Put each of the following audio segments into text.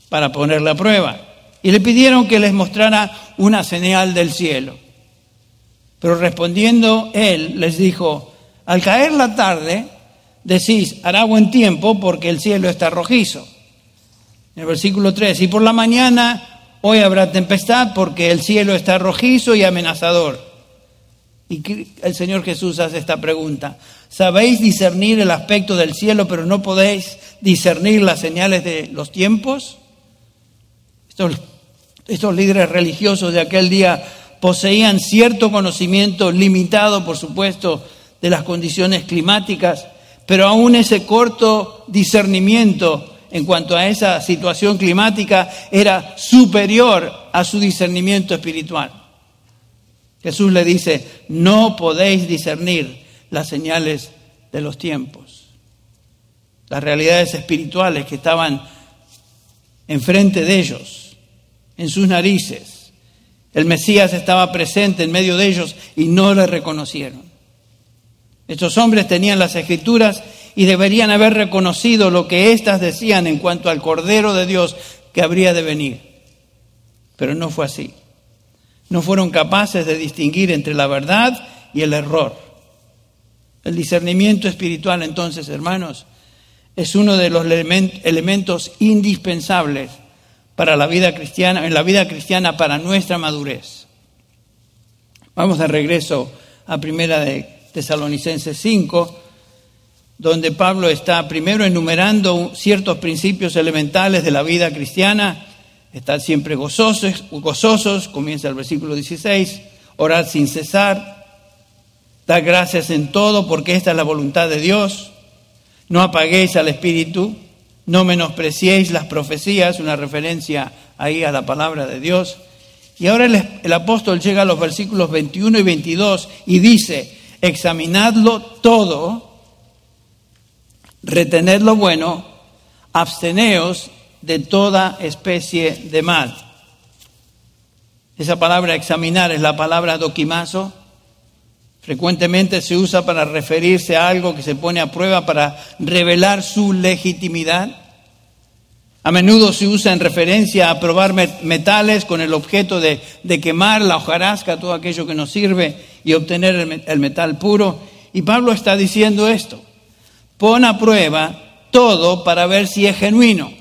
para ponerle a prueba. Y le pidieron que les mostrara una señal del cielo. Pero respondiendo él, les dijo: al caer la tarde, decís, hará buen tiempo porque el cielo está rojizo. En el versículo 3, y por la mañana, hoy habrá tempestad porque el cielo está rojizo y amenazador. Y el Señor Jesús hace esta pregunta: ¿sabéis discernir el aspecto del cielo, pero no podéis discernir las señales de los tiempos? Estos líderes religiosos de aquel día poseían cierto conocimiento limitado, por supuesto, de las condiciones climáticas, pero aún ese corto discernimiento en cuanto a esa situación climática era superior a su discernimiento espiritual. Jesús le dice: no podéis discernir las señales de los tiempos. Las realidades espirituales que estaban enfrente de ellos, en sus narices. El Mesías estaba presente en medio de ellos y no le reconocieron. Estos hombres tenían las Escrituras y deberían haber reconocido lo que éstas decían en cuanto al Cordero de Dios que habría de venir. Pero no fue así. No fueron capaces de distinguir entre la verdad y el error. El discernimiento espiritual, entonces, hermanos, es uno de los elementos indispensables para la vida cristiana, en la vida cristiana, para nuestra madurez. Vamos de regreso a Primera de Tesalonicenses 5, donde Pablo está primero enumerando ciertos principios elementales de la vida cristiana. Estar siempre gozosos, comienza el versículo 16, orar sin cesar, dar gracias en todo porque esta es la voluntad de Dios, no apaguéis al Espíritu, no menospreciéis las profecías, una referencia ahí a la palabra de Dios. Y ahora el apóstol llega a los versículos 21 y 22 y dice: examinadlo todo, retened lo bueno, absteneos de toda especie de mal. Esa palabra examinar es la palabra dokimazo. Frecuentemente se usa para referirse a algo que se pone a prueba para revelar su legitimidad. A menudo se usa en referencia a probar metales con el objeto de quemar la hojarasca, todo aquello que nos sirve, y obtener el metal puro. Y Pablo está diciendo esto: pon a prueba todo para ver si es genuino,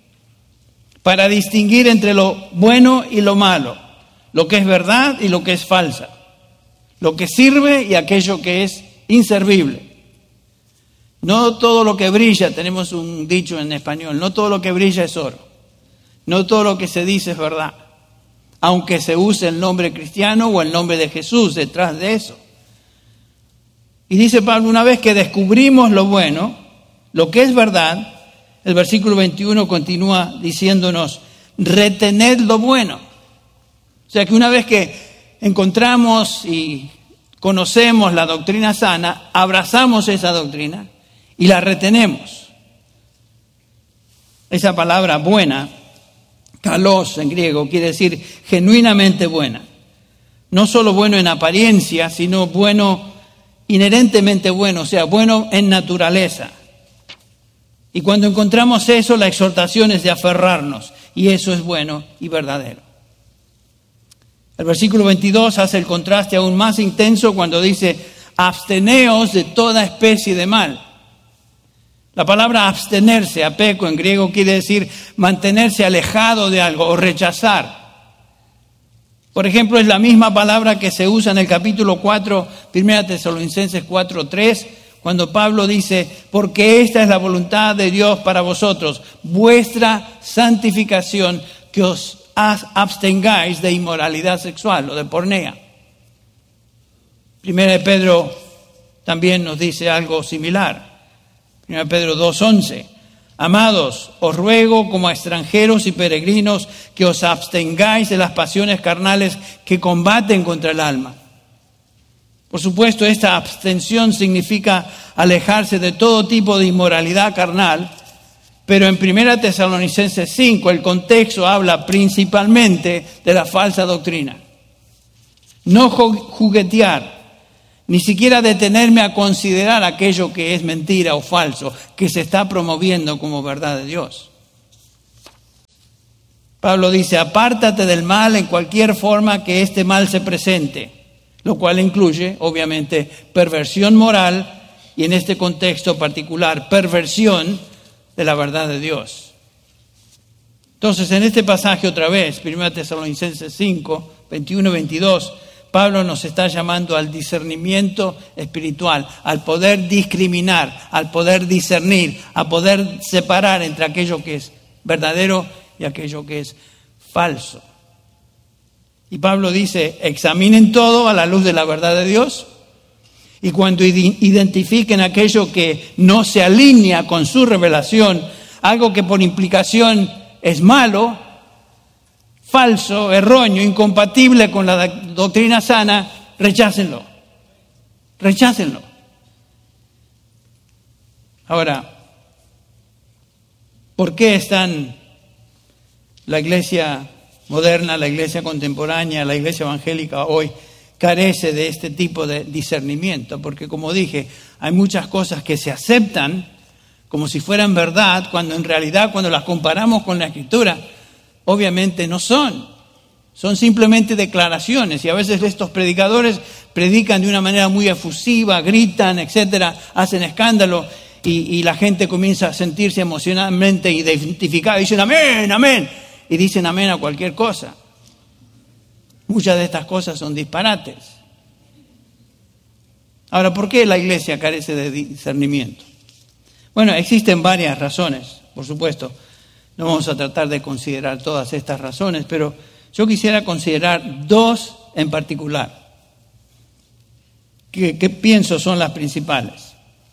para distinguir entre lo bueno y lo malo, lo que es verdad y lo que es falsa, lo que sirve y aquello que es inservible. No todo lo que brilla, tenemos un dicho en español, no todo lo que brilla es oro, no todo lo que se dice es verdad, aunque se use el nombre cristiano o el nombre de Jesús detrás de eso. Y dice Pablo, una vez que descubrimos lo bueno, lo que es verdad, el versículo 21 continúa diciéndonos: retened lo bueno. O sea que una vez que encontramos y conocemos la doctrina sana, abrazamos esa doctrina y la retenemos. Esa palabra buena, kalos en griego, quiere decir genuinamente buena. No solo bueno en apariencia, sino bueno, inherentemente bueno, o sea, bueno en naturaleza. Y cuando encontramos eso, la exhortación es de aferrarnos, y eso es bueno y verdadero. El versículo 22 hace el contraste aún más intenso cuando dice: absteneos de toda especie de mal. La palabra abstenerse, apeco en griego, quiere decir mantenerse alejado de algo o rechazar. Por ejemplo, es la misma palabra que se usa en el capítulo 4, 1 Tesalonicenses 4:3, cuando Pablo dice: porque esta es la voluntad de Dios para vosotros, vuestra santificación, que os abstengáis de inmoralidad sexual o de pornea. Primera de Pedro también nos dice algo similar. Primera de Pedro 2:11. Amados, os ruego como a extranjeros y peregrinos que os abstengáis de las pasiones carnales que combaten contra el alma. Por supuesto, esta abstención significa alejarse de todo tipo de inmoralidad carnal, pero en 1 Tesalonicenses 5 el contexto habla principalmente de la falsa doctrina. No juguetear, ni siquiera detenerme a considerar aquello que es mentira o falso, que se está promoviendo como verdad de Dios. Pablo dice, apártate del mal en cualquier forma que este mal se presente, lo cual incluye, obviamente, perversión moral y en este contexto particular, perversión de la verdad de Dios. Entonces, en este pasaje otra vez, 1 Tesalonicenses 5, 21 y 22, Pablo nos está llamando al discernimiento espiritual, al poder discriminar, al poder discernir, a poder separar entre aquello que es verdadero y aquello que es falso. Y Pablo dice, examinen todo a la luz de la verdad de Dios, y cuando identifiquen aquello que no se alinea con su revelación, algo que por implicación es malo, falso, erróneo, incompatible con la doctrina sana, rechácenlo. Rechácenlo. Ahora, ¿por qué están la iglesia moderna, la iglesia contemporánea, la iglesia evangélica hoy carece de este tipo de discernimiento? Porque, como dije, hay muchas cosas que se aceptan como si fueran verdad, cuando en realidad, cuando las comparamos con la Escritura, obviamente no son. Son simplemente declaraciones, y a veces estos predicadores predican de una manera muy efusiva, gritan, etcétera, hacen escándalo, y la gente comienza a sentirse emocionalmente identificada, dicen amén, amén, y dicen amén a cualquier cosa. Muchas de estas cosas son disparates. Ahora, ¿por qué la iglesia carece de discernimiento? Bueno, existen varias razones, por supuesto. No vamos a tratar de considerar todas estas razones, pero yo quisiera considerar dos en particular, que pienso son las principales.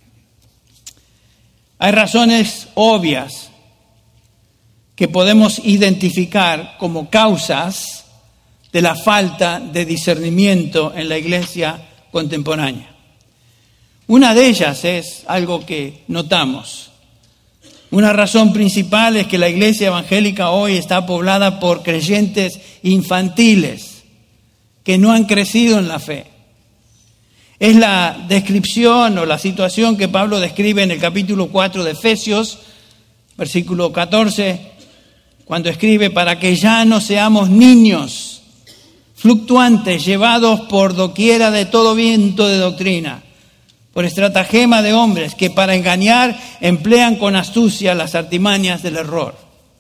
Hay razones obvias que podemos identificar como causas de la falta de discernimiento en la iglesia contemporánea. Una de ellas es algo que notamos. Una razón principal es que la iglesia evangélica hoy está poblada por creyentes infantiles que no han crecido en la fe. Es la descripción o la situación que Pablo describe en el capítulo 4 de Efesios, versículo 14, cuando escribe, para que ya no seamos niños, fluctuantes, llevados por doquiera de todo viento de doctrina, por estratagema de hombres que para engañar emplean con astucia las artimañas del error.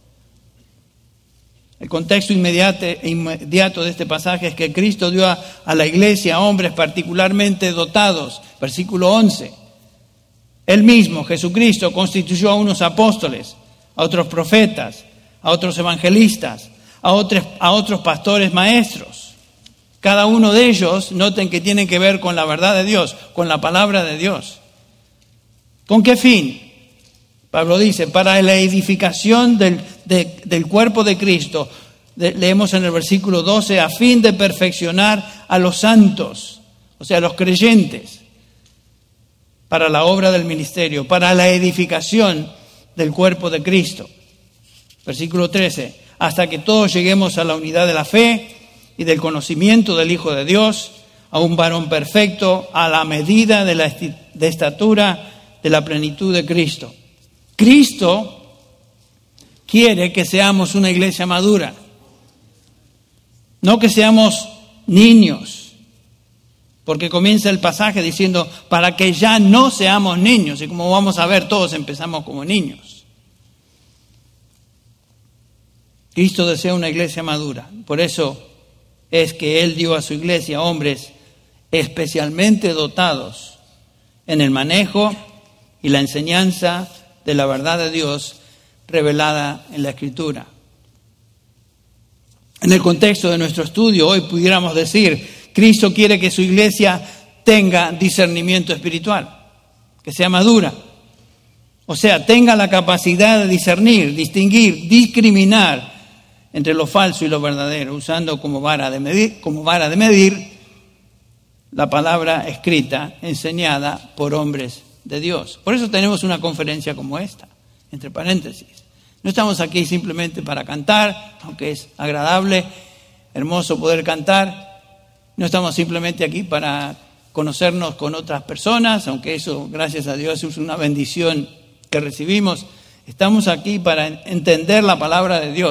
El contexto inmediato de este pasaje es que Cristo dio a la iglesia a hombres particularmente dotados. Versículo 11. Él mismo, Jesucristo, constituyó a unos apóstoles, a otros profetas, a otros evangelistas, a otros pastores maestros. Cada uno de ellos, noten que tienen que ver con la verdad de Dios, con la palabra de Dios. ¿Con qué fin? Pablo dice, para la edificación del cuerpo de Cristo. Leemos en el versículo 12, a fin de perfeccionar a los santos, o sea, a los creyentes, para la obra del ministerio, para la edificación del cuerpo de Cristo. Versículo 13, hasta que todos lleguemos a la unidad de la fe y del conocimiento del Hijo de Dios, a un varón perfecto, a la medida de la estatura de la plenitud de Cristo. Cristo quiere que seamos una iglesia madura, no que seamos niños, porque comienza el pasaje diciendo, para que ya no seamos niños, y como vamos a ver, todos empezamos como niños. Cristo desea una iglesia madura, por eso es que Él dio a su iglesia hombres especialmente dotados en el manejo y la enseñanza de la verdad de Dios revelada en la Escritura. En el contexto de nuestro estudio, hoy pudiéramos decir, Cristo quiere que su iglesia tenga discernimiento espiritual, que sea madura. O sea, tenga la capacidad de discernir, distinguir, discriminar entre lo falso y lo verdadero, usando como vara de medir la palabra escrita, enseñada por hombres de Dios. Por eso tenemos una conferencia como esta, entre paréntesis. No estamos aquí simplemente para cantar, aunque es agradable, hermoso poder cantar. No estamos simplemente aquí para conocernos con otras personas, aunque eso, gracias a Dios, es una bendición que recibimos. Estamos aquí para entender la palabra de Dios.